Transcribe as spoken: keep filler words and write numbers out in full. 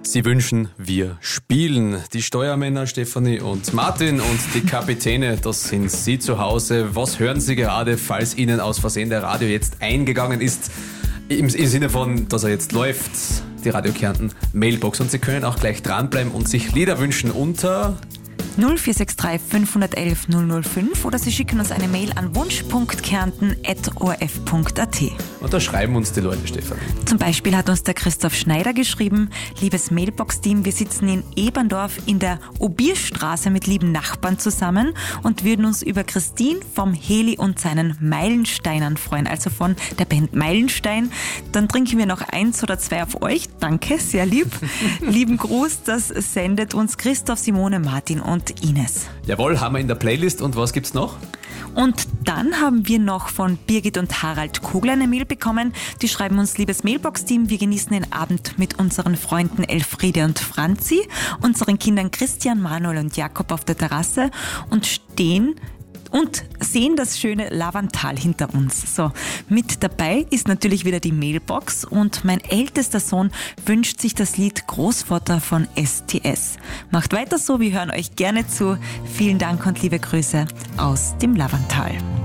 Sie wünschen, wir spielen. Die Steuermänner Stefanie und Martin und die Kapitäne, das sind Sie zu Hause. Was hören Sie gerade, falls Ihnen aus Versehen der Radio jetzt eingegangen ist? Im, im Sinne von, dass er jetzt läuft, die Radio Kärnten Mailbox. Und Sie können auch gleich dranbleiben und sich Lieder wünschen unter null vier sechs drei fünf eins eins null null fünf oder Sie schicken uns eine Mail an wunsch punkt kärnten at o r f punkt a t. Und da schreiben uns die Leute, Stefanie. Zum Beispiel hat uns der Christoph Schneider geschrieben: Liebes Mailbox-Team, wir sitzen in Eberndorf in der Obierstraße mit lieben Nachbarn zusammen und würden uns über Christine vom Heli und seinen Meilensteinern freuen, also von der Band Meilenstein. Dann trinken wir noch eins oder zwei auf euch. Danke, sehr lieb. Lieben Gruß, das sendet uns Christoph, Simone, Martin und Ines. Jawohl, haben wir in der Playlist. Und was gibt's noch? Und dann haben wir noch von Birgit und Harald Kogler eine Mail bekommen. Die schreiben uns: Liebes Mailbox-Team, wir genießen den Abend mit unseren Freunden Elfriede und Franzi, unseren Kindern Christian, Manuel und Jakob auf der Terrasse und stehen und sehen das schöne Lavantal hinter uns. So, mit dabei ist natürlich wieder die Mailbox und mein ältester Sohn wünscht sich das Lied Großvater von S T S. Macht weiter so, wir hören euch gerne zu. Vielen Dank und liebe Grüße aus dem Lavantal.